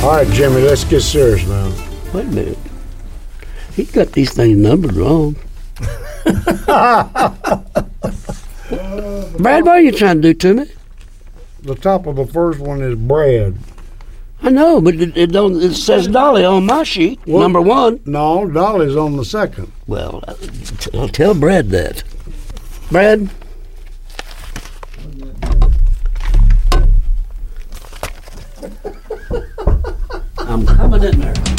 All right, Jimmy, let's get serious now. Wait a minute. He got these things numbered wrong. Brad, what are you trying to do to me? The top of the first one is Brad. I know, but it don't. It says Dolly on my sheet, Well, number 1. No, Dolly's on the second. Well, I'll tell Brad that. Brad? I'm coming in there.